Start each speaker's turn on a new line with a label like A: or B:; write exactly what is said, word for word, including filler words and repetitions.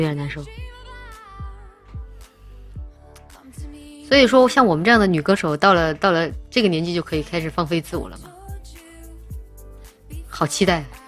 A: 有点难受。所以说，像我们这样的女歌手，到了到了这个年纪就可以开始放飞自我了吗？好期待。